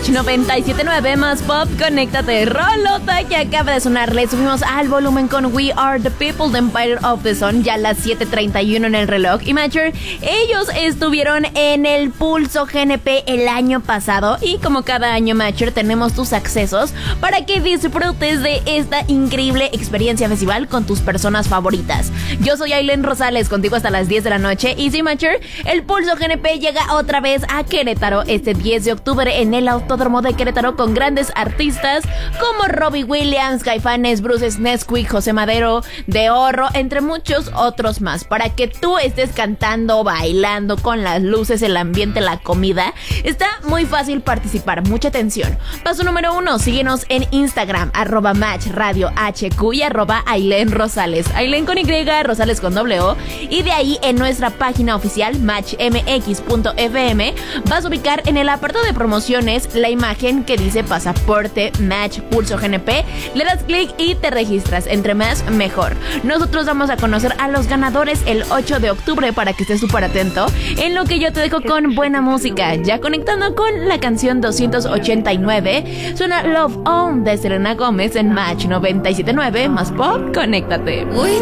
Match 97.9 más pop, conéctate. Rolota que acaba de sonar. Le subimos al volumen con We Are the People, The Empire of the Sun, ya a las 7:31 en el reloj. Y Matcher, ellos estuvieron en el Pulso GNP el año pasado. Y como cada año, Matcher, tenemos tus accesos para que disfrutes de esta increíble experiencia festival con tus personas favoritas. Yo soy Ailén Rosales, contigo hasta las 10 de la noche. Y sí, Matcher, el Pulso GNP llega otra vez a Querétaro este 10 de octubre en el Autódromo de Querétaro con grandes artistas como Robbie Williams, Caifanes, Bruce Nesquik, José Madero, De Horro, entre muchos otros más, para que tú estés cantando, bailando con las luces, el ambiente, la comida. Está muy fácil participar, mucha atención. Paso número 1, síguenos en Instagram, @MatchRadioHQ y @Ailén Rosales. Ailén con Y, Rosales con O. Y de ahí en nuestra página oficial, matchmx.fm, vas a ubicar en el apartado de promociones la imagen que dice Pasaporte Match Pulso GNP. Le das clic y te registras. Entre más, mejor. Nosotros vamos a conocer a los ganadores el 8 de octubre para que estés súper atento. En lo que yo te dejo con buena música. Ya conectando con la canción 289, suena Love On de Selena Gómez en Match 97.9 más pop. Conéctate.